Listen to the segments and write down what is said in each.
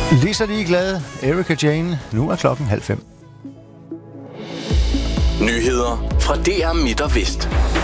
Lige så ligeglade, Erika Jane. Nu er klokken 4:30. Nyheder fra DR Midt og Vest.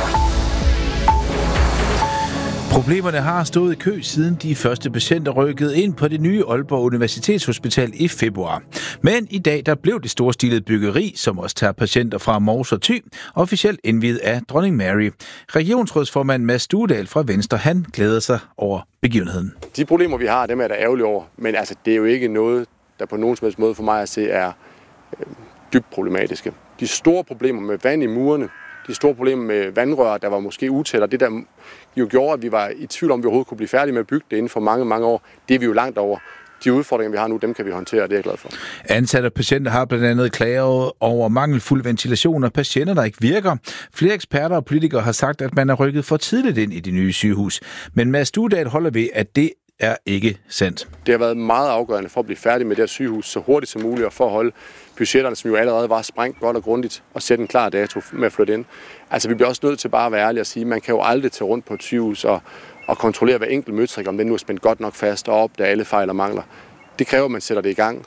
Problemerne har stået i kø, siden de første patienter rykkede ind på det nye Aalborg Universitetshospital i februar. Men i dag der blev det storstilede byggeri, som også tager patienter fra Mors og Thy, officielt indviet af Dronning Mary. Regionsrådsformand Mads Stuedal fra Venstre, han glæder sig over begivenheden. De problemer, vi har, dem er der ærgerlige over. Men altså, det er jo ikke noget, der på nogen som helst måde for mig at se er dybt problematiske. De store problemer med vand i murene, de store problemer med vandrør, der var måske utæt, og det der jo gjorde, at vi var i tvivl om, vi overhovedet kunne blive færdige med at bygge det inden for mange, mange år, det er vi jo langt over. De udfordringer, vi har nu, dem kan vi håndtere, og det er jeg glad for. Ansatte patienter har blandt andet klaget over mangelfuld ventilation og patienter, der ikke virker. Flere eksperter og politikere har sagt, at man er rykket for tidligt ind i det nye sygehus. Men Mads Stuedal holder ved, at det er ikke sandt. Det har været meget afgørende for at blive færdig med det her sygehus så hurtigt som muligt, og for at holde budgetterne, som jo allerede var sprængt godt og grundigt, og sætte en klar dato med at flytte ind. Altså, vi bliver også nødt til bare at være ærlige og sige, at man kan jo aldrig tage rundt på et sygehus og kontrollere hver enkelt møtrik, om den nu er spændt godt nok fast og opdage alle fejl og mangler. Det kræver, at man sætter det i gang.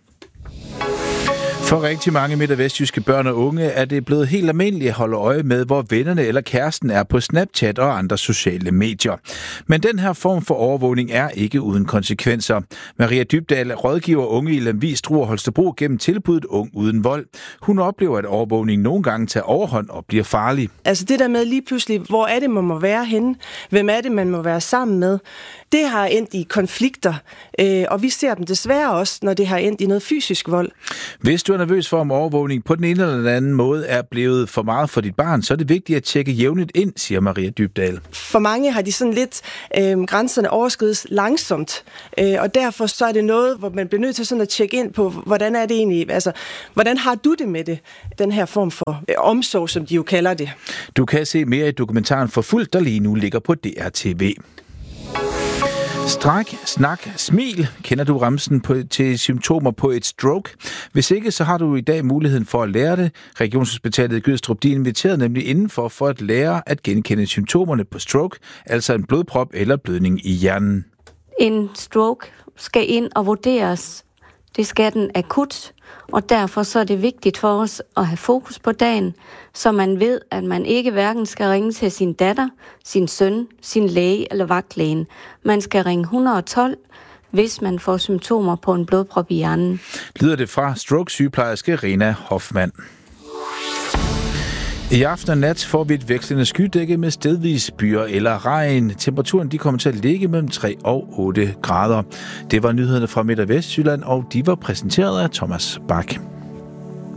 For rigtig mange midt- og vestjyske børn og unge er det blevet helt almindeligt at holde øje med, hvor vennerne eller kæresten er på Snapchat og andre sociale medier. Men den her form for overvågning er ikke uden konsekvenser. Maria Dybdahl rådgiver unge i Lemvig, Struer og Holstebro gennem tilbuddet Ung Uden Vold. Hun oplever, at overvågningen nogle gange tager overhånd og bliver farlig. Altså det der med lige pludselig, hvor er det, man må være henne? Hvem er det, man må være sammen med? Det har endt i konflikter, og vi ser dem desværre også, når det har endt i noget fysisk vold. Hvis du er nervøs for, om overvågning på den ene eller den anden måde er blevet for meget for dit barn, så er det vigtigt at tjekke jævnligt ind, siger Maria Dybdahl. For mange har de sådan lidt grænserne overskrides langsomt, og derfor så er det noget, hvor man bliver nødt til sådan at tjekke ind på, hvordan er det egentlig, altså, hvordan har du det med det, den her form for omsorg, som de jo kalder det. Du kan se mere i dokumentaren Forfulgt, der lige nu ligger på DRTV. Stræk, snak, smil. Kender du ramsen til symptomer på et stroke? Hvis ikke, så har du i dag muligheden for at lære det. Regionshospitalet i Gødstrup, de er inviteret nemlig indenfor for at lære at genkende symptomerne på stroke, altså en blodprop eller blødning i hjernen. En stroke skal ind og vurderes. Det skal den akut, og derfor så er det vigtigt for os at have fokus på dagen, så man ved, at man ikke hverken skal ringe til sin datter, sin søn, sin læge eller vagtlægen. Man skal ringe 112, hvis man får symptomer på en blodprop i hjernen. Lyder det fra stroke-sygeplejerske Rena Hoffmann. I aften og nat får vi et vekslende skydække med stedvis byer eller regn. Temperaturen de kommer til at ligge mellem 3 og 8 grader. Det var nyhederne fra Midt- og Vestjylland, og de var præsenteret af Thomas Bak.